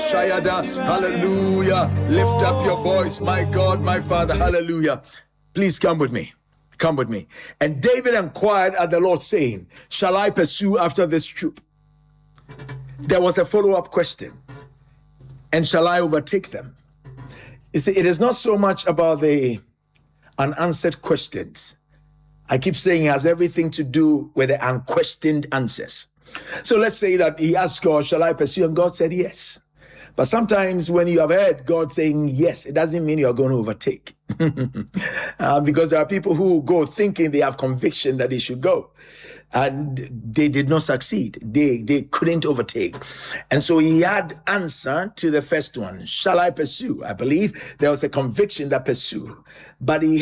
Hallelujah. Lift up your voice, my God, my Father. Hallelujah. Please come with me. Come with me. And David inquired at the Lord, saying, shall I pursue after this troop? There was a follow-up question. And shall I overtake them? You see, it is not so much about the unanswered questions. I keep saying it has everything to do with the unquestioned answers. So let's say that he asked God, shall I pursue? And God said yes. But sometimes when you have heard God saying yes, it doesn't mean you're going to overtake. Because there are people who go thinking they have conviction that they should go. And they did not succeed. They couldn't overtake. And so he had answer to the first one. Shall I pursue? I believe there was a conviction that pursue. But he